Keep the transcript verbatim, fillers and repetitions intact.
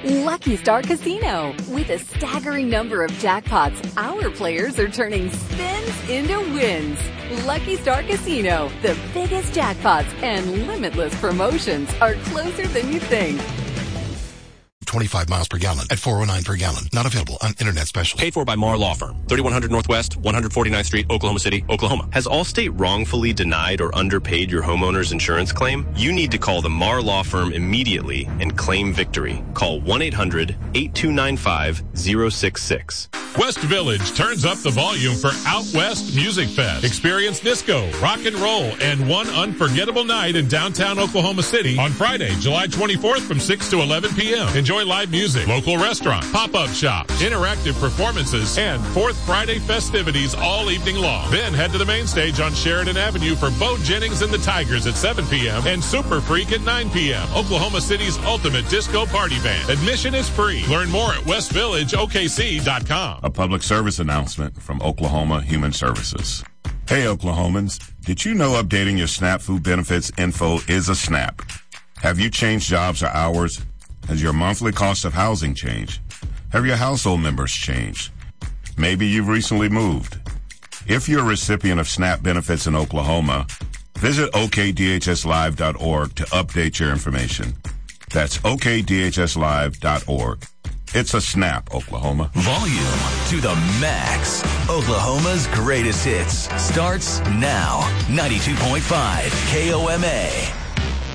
Lucky Star Casino. With a staggering number of jackpots, our players are turning spins into wins. Lucky Star Casino. The biggest jackpots and limitless promotions are closer than you think. twenty-five miles per gallon at four oh nine per gallon. Not available on Internet Special. Paid for by Marr Law Firm. thirty-one hundred Northwest, one forty-ninth Street, Oklahoma City, Oklahoma. Has Allstate wrongfully denied or underpaid your homeowner's insurance claim? You need to call the Marr Law Firm immediately and claim victory. Call one eight hundred eight two nine five oh six six. West Village turns up the volume for Out West Music Fest. Experience disco, rock and roll, and one unforgettable night in downtown Oklahoma City on Friday, July twenty-fourth from six to eleven p.m. Enjoy live music, local restaurant, pop-up shop, interactive performances, and Fourth Friday festivities all evening long. Then head to the main stage on Sheridan Avenue for Bo Jennings and the Tigers at seven p.m. and Super Freak at nine p.m. Oklahoma City's ultimate disco party band. Admission is free. Learn more at west village o k c dot com. A public service announcement from Oklahoma Human Services. Hey, Oklahomans, did you know updating your SNAP food benefits info is a snap? Have you changed jobs or hours? Has your monthly cost of housing changed? Have your household members changed? Maybe you've recently moved. If you're a recipient of SNAP benefits in Oklahoma, visit o k d h s live dot org to update your information. That's o k d h s live dot org. It's a snap, Oklahoma. Volume to the max. Oklahoma's greatest hits starts now. ninety-two point five K O M A.